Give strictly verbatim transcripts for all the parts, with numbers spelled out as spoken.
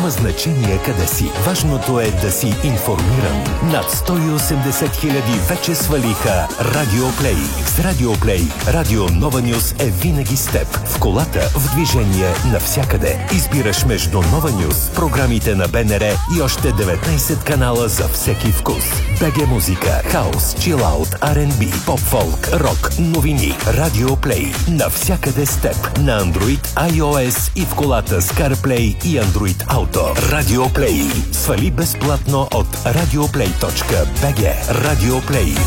Няма значение къде си. Важното е да си информиран. Над сто и осемдесет хиляди вече свалиха Радио Плей. С Радио Плей Радио Нова Нюз е винаги с теб. В колата, в движение, навсякъде. Избираш между Нова Нюз, програмите на БНР и още деветнайсет канала за всеки вкус. БГ музика, хаус, чилаут, Ар енд Би, поп-фолк, рок, новини. Радио Плей. Навсякъде с теб. На Android, iOS и в колата с CarPlay и Android Auto. Радио Плей. Свали безплатно от радиоплей точка би джи. Радио Плей.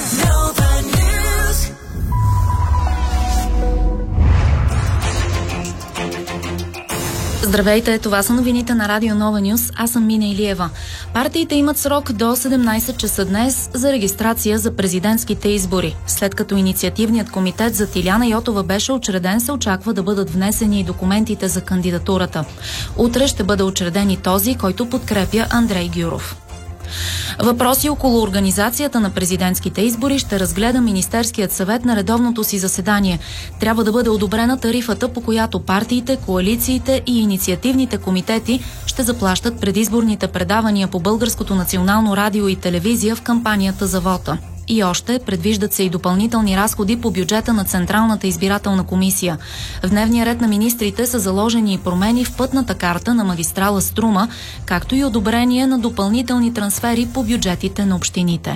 Здравейте, това са новините на Радио Нова Нюз. Аз съм Мина Илиева. Партиите имат срок до седемнайсет часа днес за регистрация за президентските избори. След като инициативният комитет за Тиляна Йотова беше учреден, се очаква да бъдат внесени и документите за кандидатурата. Утре ще бъде учреден и този, който подкрепя Андрей Гюров. Въпроси около организацията на президентските избори ще разгледа Министерският съвет на редовното си заседание. Трябва да бъде одобрена тарифата, по която партиите, коалициите и инициативните комитети ще заплащат предизборните предавания по Българското национално радио и телевизия в кампанията за вота. И още предвиждат се и допълнителни разходи по бюджета на Централната избирателна комисия. В дневния ред на министрите са заложени и промени в пътната карта на магистрала Струма, както и одобрение на допълнителни трансфери по бюджетите на общините.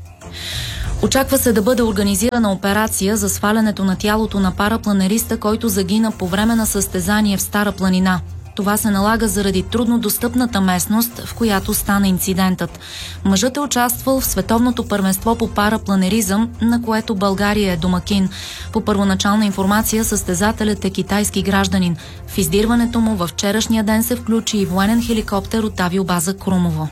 Очаква се да бъде организирана операция за свалянето на тялото на парапланериста, който загина по време на състезание в Стара планина. Това се налага заради труднодостъпната местност, в която стана инцидентът. Мъжът е участвал в световното първенство по парапланеризъм, на което България е домакин. По първоначална информация, състезателят е китайски гражданин. В издирването му във вчерашния ден се включи и военен хеликоптер от авиобаза Крумово.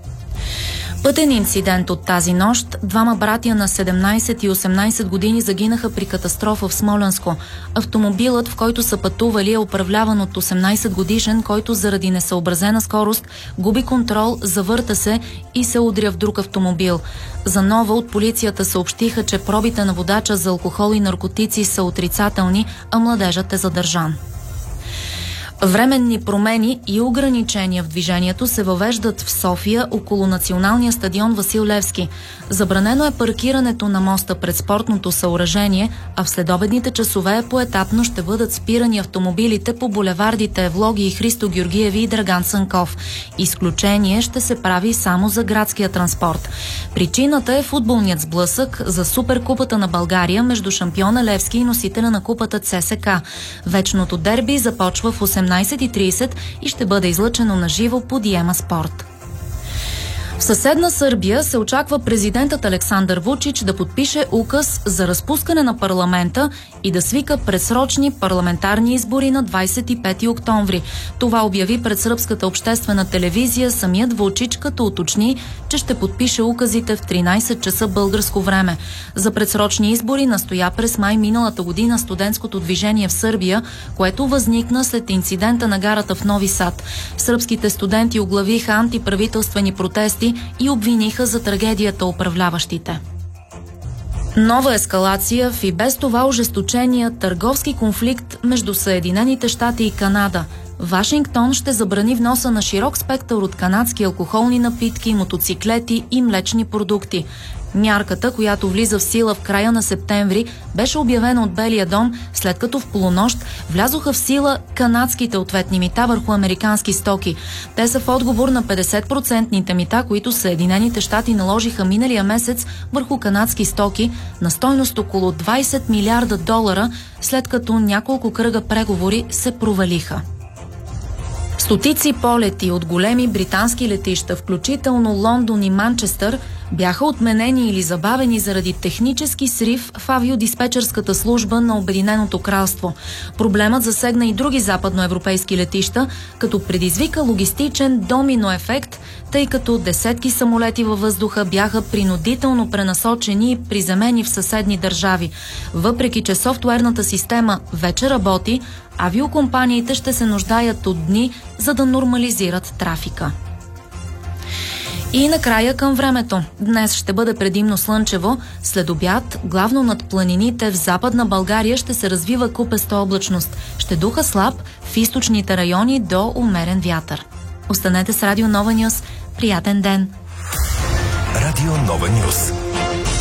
Пътен инцидент от тази нощ. Двама братя на седемнайсет и осемнайсет години загинаха при катастрофа в Смолянско. Автомобилът, в който са пътували, е управляван от осемнайсет годишен, който заради несъобразена скорост губи контрол, завърта се и се удря в друг автомобил. За Нова от полицията съобщиха, че пробите на водача за алкохол и наркотици са отрицателни, а младежът е задържан. Временни промени и ограничения в движението се въвеждат в София около националния стадион Васил Левски. Забранено е паркирането на моста пред спортното съоръжение, а в следобедните часове поетапно ще бъдат спирани автомобилите по булевардите Евлоги и Христо Георгиеви и Драган Цанков. Изключение ще се прави само за градския транспорт. Причината е футболният сблъсък за Суперкупата на България между шампиона Левски и носителя на купата ЦСКА. Вечното дерби започва в осемнайсет и трийсет и ще бъде излъчено на живо по Диема Спорт. В съседна Сърбия се очаква президентът Александър Вучич да подпише указ за разпускане на парламента и да свика предсрочни парламентарни избори на двайсет и пети октомври. Това обяви пред сръбската обществена телевизия самият Вучич, като уточни, че ще подпише указите в тринайсет часа българско време. За предсрочни избори настоя през май миналата година студентското движение в Сърбия, което възникна след инцидента на гарата в Нови Сад. Сръбските студенти оглавиха антиправителствени протести и обвиниха за трагедията управляващите. Нова ескалация в и без това ожесточения търговски конфликт между Съединените щати и Канада. Вашингтон ще забрани вноса на широк спектър от канадски алкохолни напитки, мотоциклети и млечни продукти. Мярката, която влиза в сила в края на септември, беше обявена от Белия дом, след като в полунощ влязоха в сила канадските ответни мита върху американски стоки. Те са в отговор на петдесет процентните мита, които Съединените щати наложиха миналия месец върху канадски стоки на стойност около двайсет милиарда долара, след като няколко кръга преговори се провалиха. Стотици полети от големи британски летища, включително Лондон и Манчестър, бяха отменени или забавени заради технически срив в авиодиспетчерската служба на Обединеното кралство. Проблемът засегна и други западноевропейски летища, като предизвика логистичен домино ефект, тъй като десетки самолети във въздуха бяха принудително пренасочени и приземени в съседни държави. Въпреки че софтуерната система вече работи, авиокомпаниите ще се нуждаят от дни, за да нормализират трафика. И накрая към времето. Днес ще бъде предимно слънчево. След обяд, главно над планините в Западна България ще се развива купеста облачност. Ще духа слаб в източните райони до умерен вятър. Останете с Радио Нова Нюс. Приятен ден! Радио Нова Нюс.